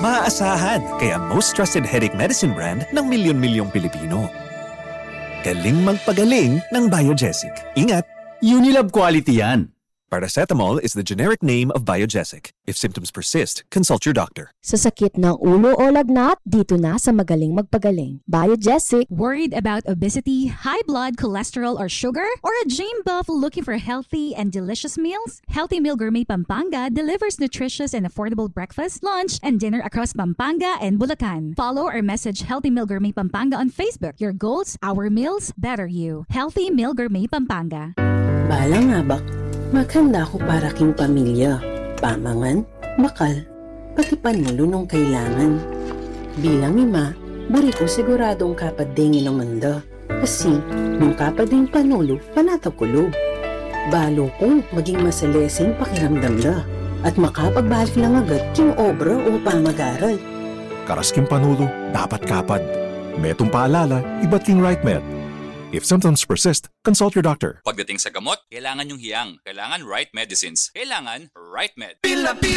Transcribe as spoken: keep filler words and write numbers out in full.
Maaasahan, kaya most trusted headache medicine brand ng milyon-milyong Pilipino. Galing magpagaling ng Biogesic. Ingat! Unilab quality yan. Paracetamol is the generic name of Biogesic. If symptoms persist, consult your doctor. Sa sakit ng ulo o lagnat, dito na sa Magaling Magpagaling. Biogesic. Worried about obesity, high blood cholesterol or sugar? Or a gym buff looking for healthy and delicious meals? Healthy Meal Gourmet Pampanga delivers nutritious and affordable breakfast, lunch, and dinner across Pampanga and Bulacan. Follow or message Healthy Meal Gourmet Pampanga on Facebook. Your goals, our meals, better you. Healthy Meal Gourmet Pampanga. Balang habak, maghanda ko para king pamilya. Pamangan, bakal, pati panulo nung kailangan. Bilang ima, buri ko siguradong kapadengin ng manda. Kasi, nung kapadeng panulo, panataw kulo. Balo kong maging masalesing pakiramdam da. At makapagbalik lang agad king obra o pamag-aral. Karas king panulo, dapat kapad. Metong paalala, iba't king right met. If symptoms persist, consult your doctor. Pagdating sa gamot, kailangan yung hiyang. Kailangan right medicines. Kailangan right med.